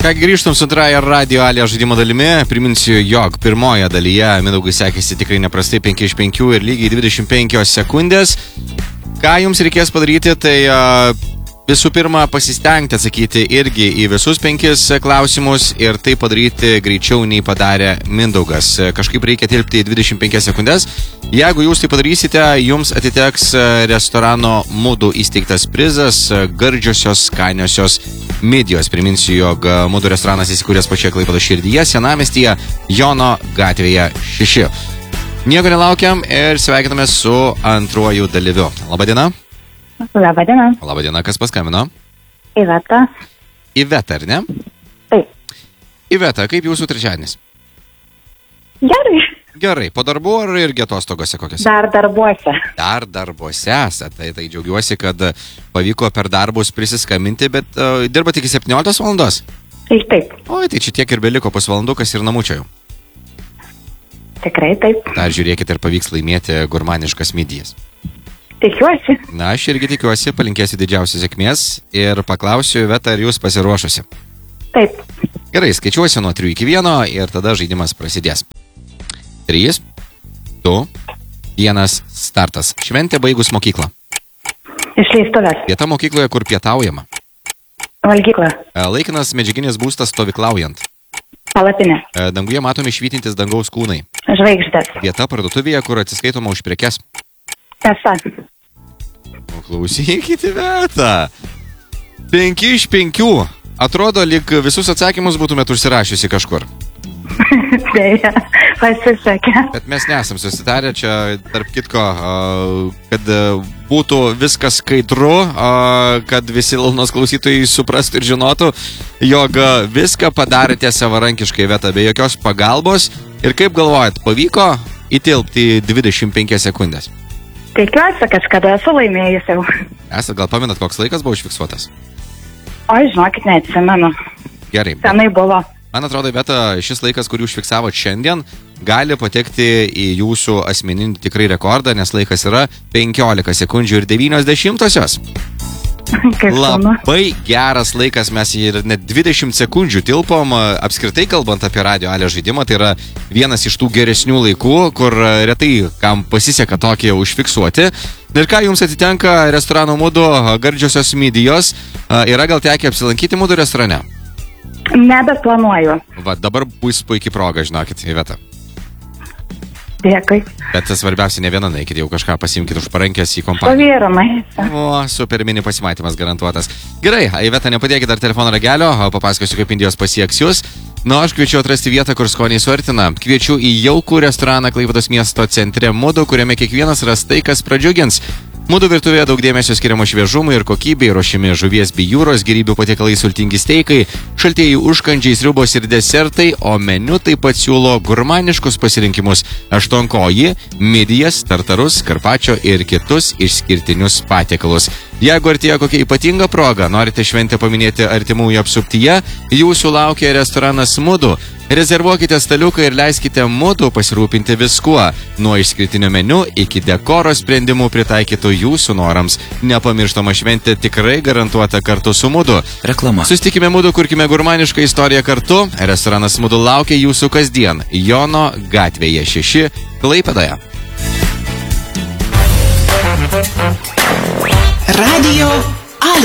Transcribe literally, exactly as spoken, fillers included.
Ką grįžtum su antrąja radio alė žaidimo dalimi, priminsiu, jog pirmoje dalyje Mindaugui sekėsi tikrai neprastai penki iš penkių ir lygiai dvidešimt penkios sekundės. Ką jums reikės padaryti, tai uh, visų pirma pasistengti atsakyti irgi į visus penkis klausimus ir tai padaryti greičiau nei padarė Mindaugas. Kažkaip reikia tilpti į dvidešimt penkias sekundės. Jeigu jūs tai padarysite, jums atiteks restorano Mudu įsteigtas prizas, gardžiosios, skaniosios midijos. Priminsiu, jog Mudu restoranas įsikūręs pačioje Klaipėdos širdyje, Senamiestyje, Jono gatvėje šeši. Nieko nelaukiam ir sveikiname su antruoju dalyviu. Labadiena. Labadiena. Labadiena, kas paskambino? Iveta. Iveta, ar ne? Taip. Iveta, kaip jūsų trečiadienis? Gerai. Gerai, po darbų ar irgi atostogose kokiose? Dar darbuose. Dar darbuose esate, tai, tai džiaugiuosi, kad pavyko per darbus prisiskambinti, bet uh, dirbate iki septynioliktos valandos? Taip, taip. Oi, tai čia tiek ir beliko pusvalandukas ir namučia jau. Tikrai taip. Dar žiūrėkit ir pavyks laimėti gurmaniškas midijas. Tikiuosi. Na, aš irgi tikiuosi, palinkėsiu didžiausios sėkmės ir paklausiu, Iveta, ar jūs pasiruošusi? Taip. Gerai, skaičiuosiu nuo trijų iki vieno ir tada žaidimas prasidės. trys, du, vienas, startas. Šventė baigus mokyklą. Išleistuvės. Vieta mokykloje, kur pietaujama. Valgykla. Laikinas medžiaginis būstas stovyklaujant. Palapinė. Danguje matomi švytintis dangaus kūnai. Žvaigždės. Vieta parduotuvėje, kur atsiskaitoma už prekes. Tiesa. Klausykite, Veta. Penki iš penkių. Atrodo, lyg visus atsakymus būtumėt užsirašiusi kažkur. Dėja, pasisekė. Bet mes nesam susitarę čia, tarp kitko, kad būtų viskas skaidru, kad visi Laidos klausytojai suprastų ir žinotų, jog viską padarėte savarankiškai, Veta, be jokios pagalbos. Ir kaip galvojat, pavyko įtilpti į dvidešimt penkias sekundės? Tikiuosi, kažkada esu laimėjus jau. Esat, gal pamenat, koks laikas buvo užfiksuotas? Oi, žinokit, neatsimenu. Gerai. Senai buvo. Man atrodo, Veta, šis laikas, kurį užfiksavot šiandien, gali patekti į jūsų asmeninį tikrai rekordą, nes laikas yra penkiolika sekundžių ir devynios dešimtosios. Labai geras laikas, mes ir net dvidešimt sekundžių tilpom, apskritai kalbant apie radio alė žaidimą, tai yra vienas iš tų geresnių laikų, kur retai kam pasiseka tokį užfiksuoti. Ir ką jums atitenka restorano Mudu gardžiosios midijos, yra gal tekę apsilankyti Mudu restorane? Nebet planuoju. Va, dabar bus puikiai proga, žinokit, Iveta. Dėkui. Bet svarbiausia, ne viena naikit, jau kažką pasiimkit už parankės į kompaniją. Pavyromai. O, super mini pasimatymas garantuotas. Gerai, Iveta, nepadėkit dar telefono ragelio, papasakosiu, kaip indijos pasieks jūs. Nu, aš kviečiu atrasti vietą, kur skoniai suartina. Kviečiu į jaukų restoraną Klaipėdos miesto centre Mudu, kuriame kiekvienas ras tai, kas pradžiugins. Mudu virtuvėje daug dėmesio skiriamo šviežumui ir kokybei, ruošiami žuvies bei jūros gėrybių patiekalai, sultingi steikai, šaltieji užkandžiai, sriubos ir desertai, o meniu taip pat siūlo gurmaniškus pasirinkimus – aštuonkoji, midijas, tartarus, karpačio ir kitus išskirtinius patiekalus. Jeigu artėja kokia ypatinga proga, norite šventę paminėti artimųjų apsuptyje, jūsų laukia restoranas Mudu. Rezervuokite staliuką ir leiskite Mudu pasirūpinti viskuo, nuo išskirtinio meniu iki dekoro sprendimų pritaikytų jūsų norams. Nepamirštama šventė tikrai garantuota kartu su Mudu. Reklama. Sustikime Mudu, kurkime gurmanišką istoriją kartu. Restoranas Mudu laukia jūsų kasdien. Jono gatvėje šeši, Klaipėdoje. Radio